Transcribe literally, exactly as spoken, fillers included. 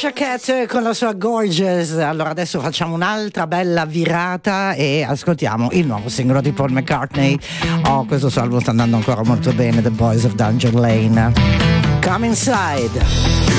Doja Cat con la sua Gorgeous. Allora adesso facciamo un'altra bella virata e ascoltiamo il nuovo singolo di Paul McCartney. Oh, questo salvo sta andando ancora molto bene, The Boys of Danger Lane. Come Inside.